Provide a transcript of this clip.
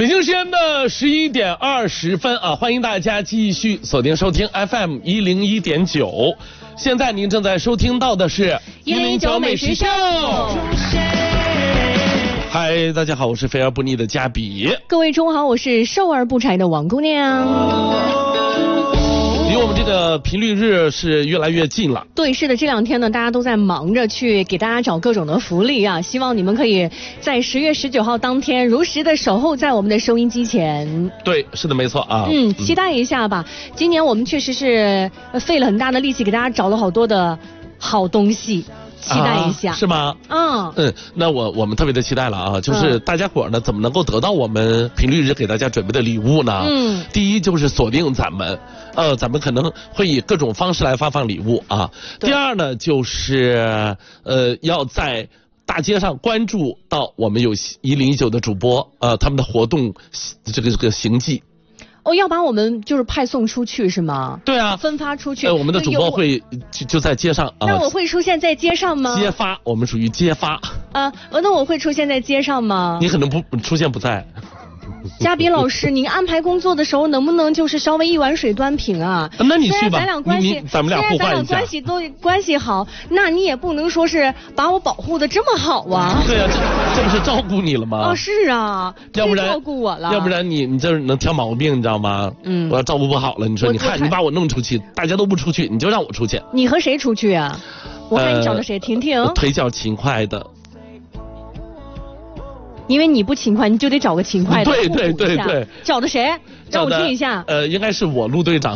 北京时间的11:20啊，欢迎大家继续锁定收听 FM 101.9。现在您正在收听到的是 109美食秀。 嗨，大家好，我是肥而不腻的嘉比。 各位中午好，我是瘦而不柴的王姑娘。 离我们这个频率日是越来越近了。 对，是的，这两天呢，大家都在忙着去给大家找各种的福利啊，希望你们可以在10月19号当天如实的守候在我们的收音机前。 对，是的，没错啊。 期待一下吧。今年我们确实是费了很大的力气给大家找了好多的好东西。期待一下， 是吗？那我们特别的期待了啊！就是大家伙呢，怎么能够得到我们频率日给大家准备的礼物呢？第一就是锁定咱们，咱们可能会以各种方式来发放礼物啊。第二呢，就是要在大街上关注到我们有1019的主播，他们的活动这个行迹。 要把我们就是派送出去是吗？ 对啊， 分发出去。 我们的主播会就在街上啊。 那我会出现在街上吗？ 揭发，我们属于揭发。 那我会出现在街上吗？ 你可能不出现不在。 嘉比老师，您安排工作的时候能不能就是稍微一碗水端平啊？ 那你去吧， 咱们俩互换一下。 关系好，那你也不能说是把我保护的这么好啊。 对啊，这不是照顾你了吗？ 是啊， 要不然照顾我了。 要不然你这能挑毛病，你知道吗？我要照顾不好了，你说你看你把我弄出去，大家都不出去，你就让我出去。 你和谁出去啊？我看你找的谁？婷婷。 腿脚勤快的。 因为你不勤快，你就得找个勤快的。 对。 找的谁？让我听一下。 应该是我陆队长。